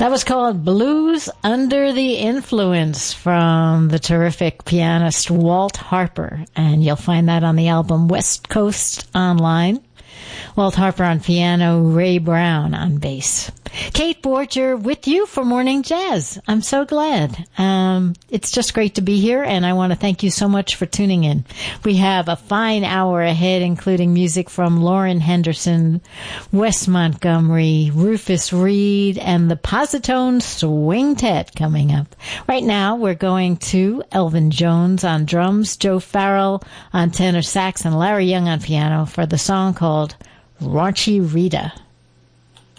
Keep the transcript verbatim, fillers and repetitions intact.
That was called Blues Under the Influence from the terrific pianist Walt Harper, and you'll find that on the album West Coast Online. Walt Harper on piano, Ray Brown on bass. Kate Borger with you for Morning Jazz. I'm so glad. Um, it's just great to be here, and I want to thank you so much for tuning in. We have a fine hour ahead, including music from Lauren Henderson, Wes Montgomery, Rufus Reed, and the Positone Swingtet coming up. Right now, we're going to Elvin Jones on drums, Joe Farrell on tenor sax, and Larry Young on piano for the song called Raunchy Rita.